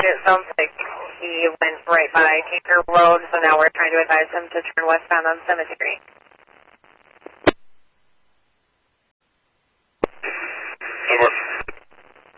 It sounds like he went right by Tinker Road, so now we're trying to advise him to turn westbound on Cemetery.